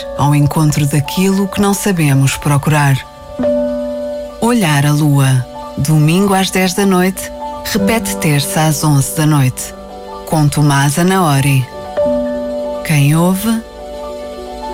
ao encontro daquilo que não sabemos procurar. Olhar a lua, domingo às 10 da noite, repete terça às 11 da noite, com Tomás Anaori. Quem ouve,